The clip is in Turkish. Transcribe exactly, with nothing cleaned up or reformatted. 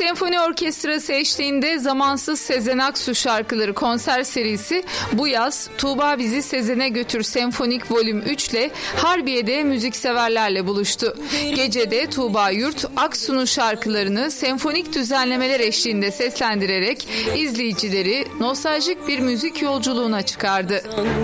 Senfoni Orkestrası eşliğinde Zamansız Sezen Aksu şarkıları konser serisi bu yaz Tuğba Bizi Sezen'e Götür Senfonik Volüm üç ile Harbiye'de müzikseverlerle buluştu. Gecede Tuğba Yurt, Aksu'nun şarkılarını senfonik düzenlemeler eşliğinde seslendirerek izleyicileri nostaljik bir müzik yolculuğuna çıkardı.